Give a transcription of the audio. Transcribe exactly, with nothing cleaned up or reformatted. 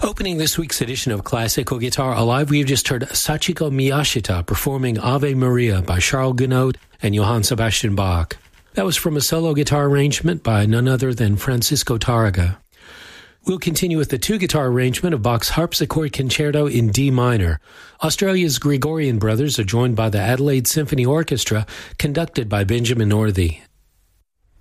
Opening this week's edition of Classical Guitar Alive, we have just heard Sachiko Miyashita performing Ave Maria by Charles Gounod and Johann Sebastian Bach. That was from a solo guitar arrangement by none other than Francisco Tárrega. We'll continue with the two-guitar arrangement of Bach's Harpsichord Concerto in D minor. Australia's Gregorian Brothers are joined by the Adelaide Symphony Orchestra, conducted by Benjamin Northey.